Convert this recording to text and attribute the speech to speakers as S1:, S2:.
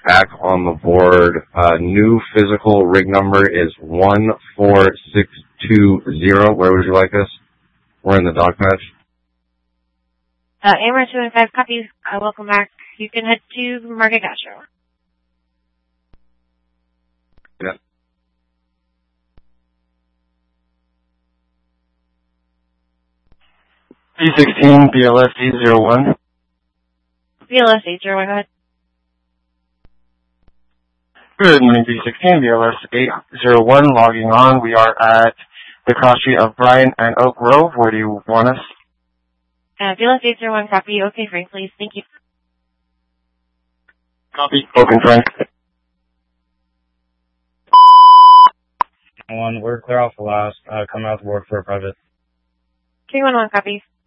S1: back on the board. New physical rig number is 14620. Where would you like us? We're in the dog patch.
S2: Amber 215 copies. Welcome back. You can head to Market Castro.
S1: Yeah.
S3: B16 BLS 801.
S2: BLS 801, go ahead.
S3: Good morning, B16 BLS 801. Logging on. We are at the cross street of Bryant and Oak Grove. Where do you want us?
S2: BLS 801, copy. Okay, Frank, please. Thank you.
S3: Copy. Open, Frank.
S4: We're clear off the last. Come out to work for a private.
S2: 311, copy.